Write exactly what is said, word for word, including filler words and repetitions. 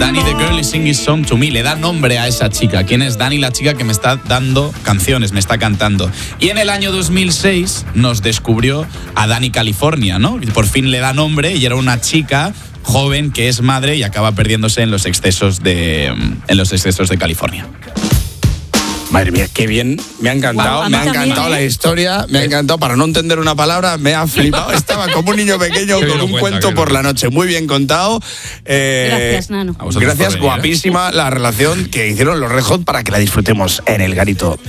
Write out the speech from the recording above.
Dani, the girl is singing song to me. Le da nombre a esa chica. ¿Quién es Dani? La chica que me está dando canciones, me está cantando. Y en el año dos mil seis nos descubrió a Dani California, ¿no? Por fin le da nombre y era una chica joven que es madre y acaba perdiéndose en los excesos de, en los excesos de California. Madre mía, qué bien, me ha encantado, Wow, me ha también, encantado ¿eh? la historia, me ha encantado, para no entender una palabra, me ha flipado, estaba como un niño pequeño Qué con bien un lo cuenta, cuento qué por bien. la noche, muy bien contado. Eh, Gracias, Nano. A vosotros Gracias, por venir, ¿eh? guapísima la relación que hicieron los Red Hot para que la disfrutemos en el garito